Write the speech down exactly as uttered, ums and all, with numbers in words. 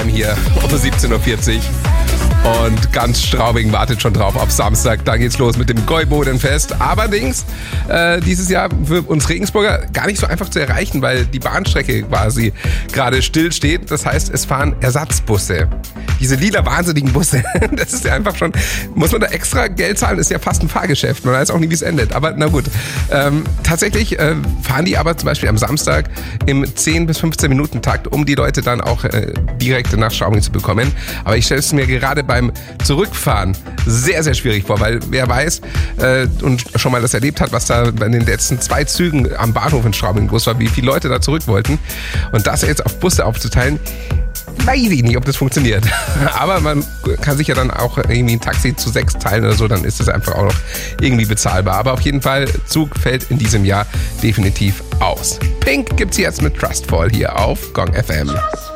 Hier um siebzehn Uhr vierzig und ganz Straubing wartet schon drauf auf Samstag. Da geht's los mit dem Gäubodenfest. Allerdings äh, dieses Jahr für uns Regensburger gar nicht so einfach zu erreichen, weil die Bahnstrecke quasi gerade still steht. Das heißt, es fahren Ersatzbusse. Diese lila wahnsinnigen Busse, das ist ja einfach schon, muss man da extra Geld zahlen, ist ja fast ein Fahrgeschäft. Man weiß auch nie, wie es endet. Aber na gut, ähm, tatsächlich äh, fahren die aber zum Beispiel am Samstag im zehn bis fünfzehn Minuten Takt, um die Leute dann auch äh, direkt nach Straubing zu bekommen. Aber ich stelle es mir gerade beim Zurückfahren sehr, sehr schwierig vor, weil wer weiß äh, und schon mal das erlebt hat, was da in den letzten zwei Zügen am Bahnhof in Straubing los war, wie viele Leute da zurück wollten. Und das jetzt auf Busse aufzuteilen, weiß ich nicht, ob das funktioniert. Aber man kann sich ja dann auch irgendwie ein Taxi zu sechs teilen oder so, dann ist das einfach auch noch irgendwie bezahlbar. Aber auf jeden Fall, Zug fällt in diesem Jahr definitiv aus. Pink gibt's jetzt mit Trustfall hier auf Gong F M.